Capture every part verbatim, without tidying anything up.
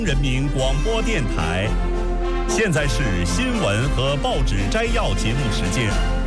人民广播电台，现在是新闻和报纸摘要节目时间。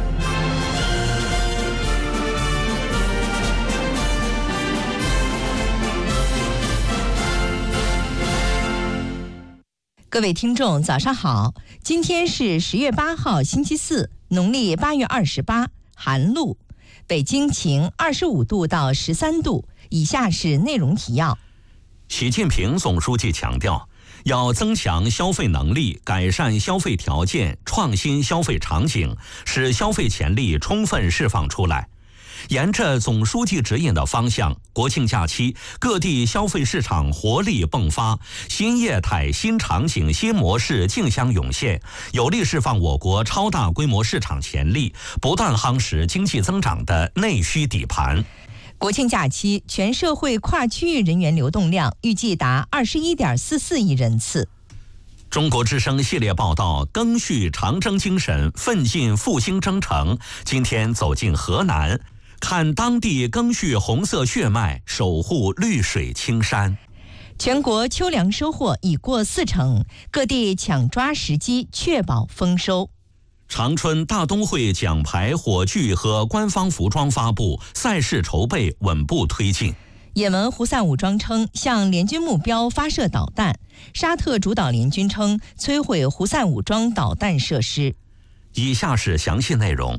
各位听众，早上好！今天是十月八号，星期四，农历八月二十八，寒露。北京晴，二十五度到十三度。以下是内容提要。 习近平总书记强调，要增强消费能力，改善消费条件，创新消费场景，使消费潜力充分释放出来。沿着总书记指引的方向，国庆假期各地消费市场活力迸发，新业态、新场景、新模式竞相涌现，有力释放我国超大规模市场潜力，不断夯实经济增长的内需底盘。 国庆假期，全社会跨区域人员流动量预计达二十一点四四亿人次。 中国之声系列报道，赓续长征精神，奋进复兴征程。今天走进河南，看当地赓续红色血脉，守护绿水青山。 全国秋粮收获已过四成，各地抢抓时机，确保丰收。 长春大冬会奖牌、火炬和官方服装发布，赛事筹备稳步推进。 也门胡塞武装称向联军目标发射导弹，沙特主导联军称摧毁胡塞武装导弹设施。 以下是详细内容。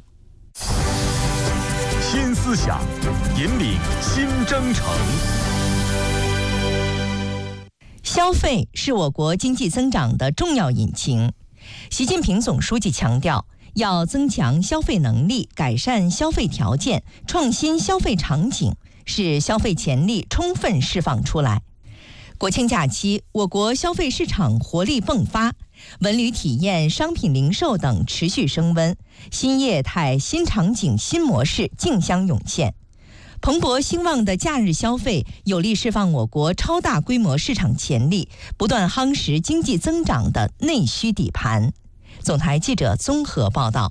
新思想，引领新征程。 消费是我国经济增长的重要引擎。习近平总书记强调，要增强消费能力，改善消费条件，创新消费场景，使消费潜力充分释放出来。国庆假期，我国消费市场活力迸发，文旅体验、商品零售等持续升温，新业态、新场景、新模式竞相涌现。蓬勃兴旺的假日消费有力释放我国超大规模市场潜力，不断夯实经济增长的内需底盘。总台记者综合报道。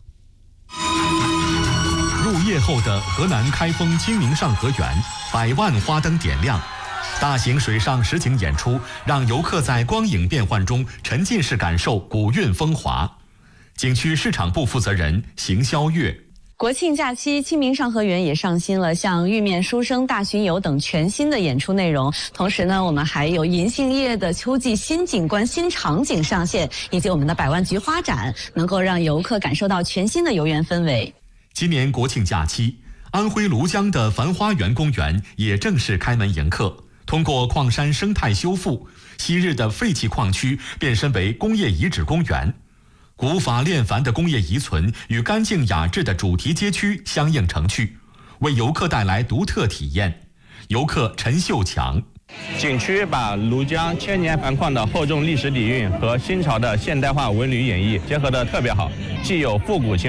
入夜后的河南开封清明上河园，百万花灯点亮，大型水上实景演出让游客在光影变幻中沉浸式感受古韵风华。景区市场部负责人邢霄月。 国庆假期，清明上河园也上新了像玉面书生大巡游等全新的演出内容。同时呢，我们还有银杏叶的秋季新景观、新场景上线，以及我们的百万菊花展，能够让游客感受到全新的游园氛围。 今年国庆假期，安徽庐江的繁花园公园也正式开门迎客。通过矿山生态修复，昔日的废弃矿区变身为工业遗址公园。古法炼繁的工业遗存与干净雅致的主题街区相映成趣，为游客带来独特体验。游客陈秀强， 景区把庐江千年繁矿的厚重历史底蕴和新潮的现代化文旅演绎结合得特别好，既有复古情